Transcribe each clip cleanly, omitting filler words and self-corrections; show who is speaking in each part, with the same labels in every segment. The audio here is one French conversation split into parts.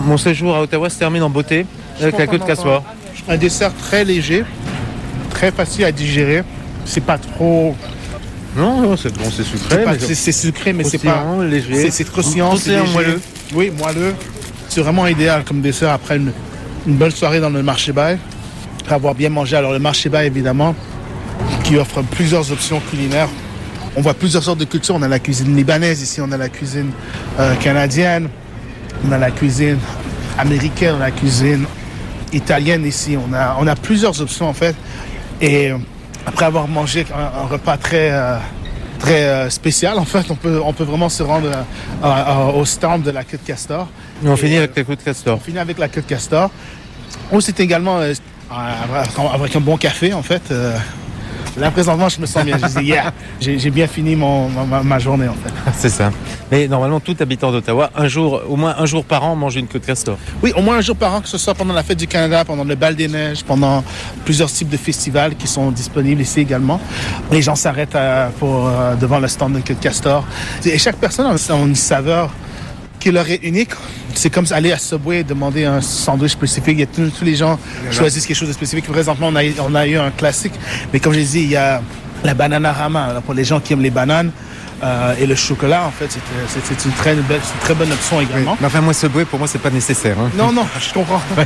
Speaker 1: Mon séjour à Ottawa se termine en beauté avec la queue de castor.
Speaker 2: Un dessert très léger, très facile à digérer. C'est pas trop...
Speaker 1: Non, c'est bon, c'est sucré.
Speaker 2: C'est sucré, mais c'est pas...
Speaker 1: léger.
Speaker 2: C'est croustillant, c'est léger.
Speaker 1: Moelleux.
Speaker 2: Oui, moelleux. C'est vraiment idéal comme dessert après une bonne soirée dans le marché Bay. Après avoir bien mangé. Alors le marché Bay, évidemment, qui offre plusieurs options culinaires. On voit plusieurs sortes de cultures. On a la cuisine libanaise ici, on a la cuisine canadienne, on a la cuisine américaine, on a la cuisine italienne ici. On a plusieurs options en fait. Et après avoir mangé un repas très spécial, en fait, on peut vraiment se rendre au stand de la queue de castor.
Speaker 1: Et on finit avec la queue de castor.
Speaker 2: On finit avec la queue de castor. C'est également avec un bon café, en fait. Là, présentement, je me sens bien. Je dis, yeah, j'ai bien fini ma journée, en fait.
Speaker 1: C'est ça. Mais normalement, tout habitant d'Ottawa, au moins un jour par an, mange une queue de castor.
Speaker 2: Oui, au moins un jour par an, que ce soit pendant la fête du Canada, pendant le bal des neiges, pendant plusieurs types de festivals qui sont disponibles ici également. Les gens s'arrêtent devant le stand de queue de castor. Et chaque personne a une saveur qui leur est unique. C'est comme aller à Subway et demander un sandwich spécifique. Tous les gens choisissent quelque chose de spécifique. Présentement, on a eu un classique. Mais comme je l'ai dit, il y a la bananarama. Alors, pour les gens qui aiment les bananes et le chocolat, en fait, c'est une très bonne option également.
Speaker 1: Oui. Mais enfin, moi, Subway, pour moi, c'est pas nécessaire. Hein.
Speaker 2: Non, je comprends.
Speaker 1: Ouais.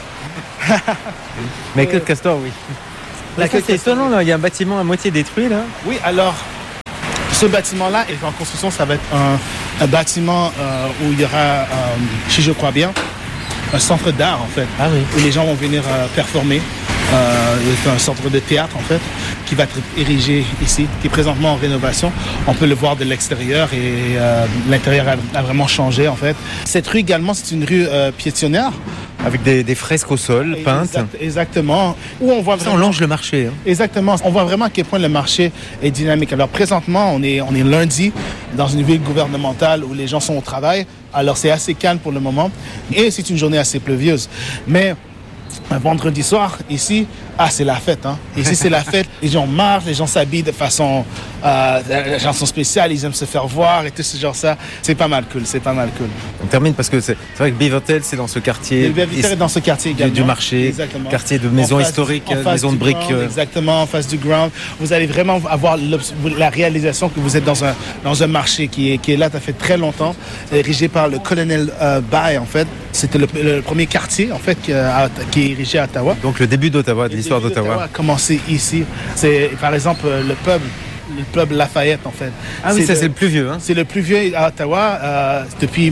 Speaker 1: Mais queue de castor, oui. C'est étonnant, là. Il y a un bâtiment à moitié détruit, là.
Speaker 2: Oui, alors... Ce bâtiment-là est en construction. Ça va être un bâtiment où il y aura, si je crois bien, un centre d'art, en fait, où les gens vont venir performer. C'est un centre de théâtre, en fait, qui va être érigé ici, qui est présentement en rénovation. On peut le voir de l'extérieur et l'intérieur a vraiment changé, en fait. Cette rue, également, c'est une rue piétonnière.
Speaker 1: Avec des fresques au sol, peintes.
Speaker 2: Exactement. Où on voit vraiment...
Speaker 1: On longe le marché. Hein.
Speaker 2: Exactement. On voit vraiment à quel point le marché est dynamique. Alors présentement, on est lundi dans une ville gouvernementale où les gens sont au travail. Alors c'est assez calme pour le moment. Et c'est une journée assez pluvieuse. Mais un vendredi soir, ici, c'est la fête. Hein. Ici, c'est la fête. Les gens marchent, les gens s'habillent de façon spéciale. Ils aiment se faire voir et tout ce genre ça. C'est pas mal cool.
Speaker 1: On termine parce que c'est vrai que Beavertail, c'est dans ce quartier.
Speaker 2: Beavertail est dans ce quartier également.
Speaker 1: Du marché.
Speaker 2: Exactement.
Speaker 1: Quartier de maisons historiques, maisons de briques.
Speaker 2: Exactement, en face du ground. Vous allez vraiment avoir la réalisation que vous êtes dans un marché qui est là, ça fait très longtemps, érigé par le colonel Bay, en fait. C'était le premier quartier, en fait, qui est érigé à Ottawa.
Speaker 1: Donc le début d'Ottawa, de l'histoire d'Ottawa.
Speaker 2: A commencé ici. C'est, par exemple, le pub Lafayette, en fait.
Speaker 1: Ah oui, c'est le plus vieux. Hein?
Speaker 2: C'est le plus vieux à Ottawa depuis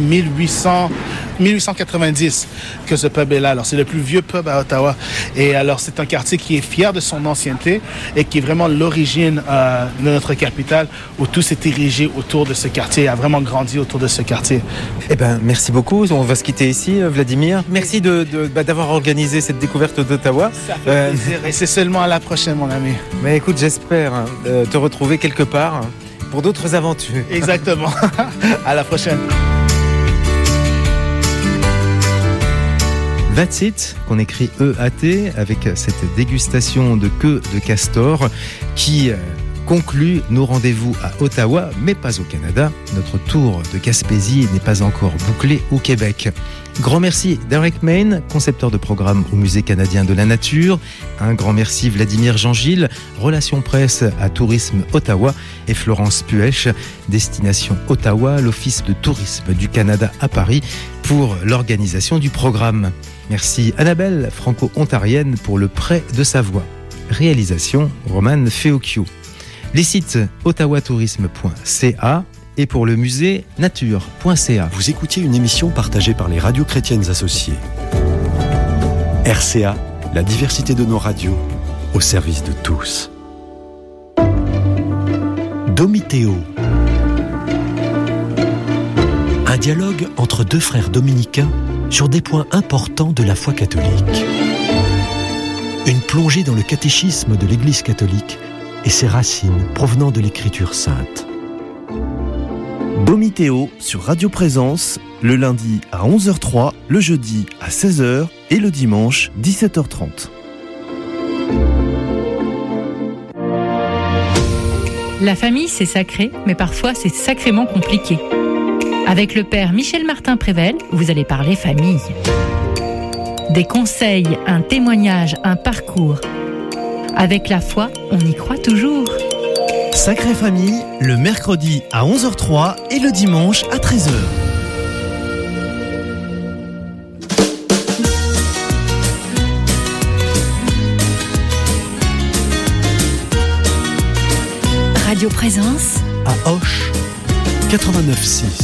Speaker 2: 1890 que ce pub est là. Alors, c'est le plus vieux pub à Ottawa. Et alors, c'est un quartier qui est fier de son ancienneté et qui est vraiment l'origine de notre capitale, où tout s'est érigé autour de ce quartier, a vraiment grandi autour de ce quartier.
Speaker 1: Eh ben, merci beaucoup. On va se quitter ici, Vladimir. Merci d'avoir organisé cette découverte d'Ottawa.
Speaker 2: Ça fait plaisir. Et c'est seulement à la prochaine, mon ami.
Speaker 1: Mais écoute, j'espère te retrouver quelque part pour d'autres aventures.
Speaker 2: Exactement. À la prochaine.
Speaker 1: That's it, qu'on écrit E-A-T, avec cette dégustation de queue de castor qui conclut nos rendez-vous à Ottawa, mais pas au Canada. Notre tour de Gaspésie n'est pas encore bouclé au Québec. Grand merci Derek Main, concepteur de programme au Musée canadien de la nature. Un grand merci Vladimir Jean-Gilles, relations presse à Tourisme Ottawa, et Florence Puech, destination Ottawa, l'Office de tourisme du Canada à Paris, pour l'organisation du programme. Merci Annabelle, franco-ontarienne, pour le prêt de sa voix. Réalisation Roman Feocchio. Les sites ottawatourisme.ca et pour le musée nature.ca.
Speaker 3: Vous écoutiez une émission partagée par les radios chrétiennes associées. RCA, la diversité de nos radios au service de tous. Domitéo. Un dialogue entre deux frères dominicains sur des points importants de la foi catholique. Une plongée dans le catéchisme de l'Église catholique et ses racines provenant de l'Écriture sainte.
Speaker 4: Domitéo sur Radio Présence, le lundi à 11h03, le jeudi à 16h et le dimanche 17h30.
Speaker 5: La famille, c'est sacré, mais parfois c'est sacrément compliqué. Avec le père Michel Martin-Prével, vous allez parler famille. Des conseils, un témoignage, un parcours. Avec la foi, on y croit toujours.
Speaker 4: Sacrée Famille, le mercredi à 11h03 et le dimanche à 13h.
Speaker 6: Radio Présence
Speaker 3: À Auch, 89.6.